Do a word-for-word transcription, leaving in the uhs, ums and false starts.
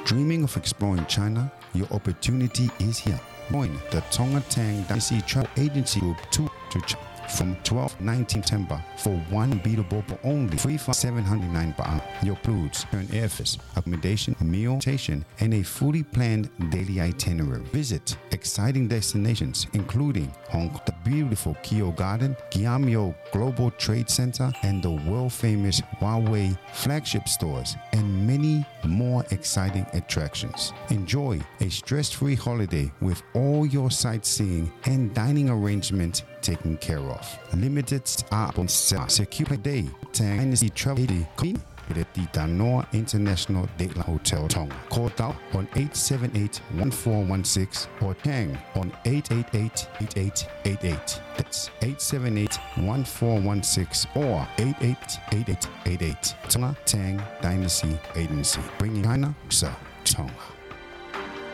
Dreaming of exploring China? Your opportunity is here. Join the Tonga Tang Dynasty Travel Agency Group to, to China from twelve to nineteen September for one unbeatable for only three thousand seven hundred nine baht. Your includes an airfares, accommodation, meal, station, and a fully planned daily itinerary. Visit exciting destinations including Hong Kong, the beautiful Keio Garden, Kiamio Global Trade Center, and the world-famous Huawei flagship stores, and many more exciting attractions. Enjoy a stress-free holiday with all your sightseeing and dining arrangements taken care of. Limited are on sale. Secure day. Tang Dynasty Travel Agency at the Danoa International Dateline Hotel Tonga. Call down on eight seven eight, one four one six or Tang on eight eight eight, eight eight eight eight. That's eight seven eight, one four one six or eight eight eight eight eight eight. Tonga Tang Dynasty Agency, bringing China to Tonga.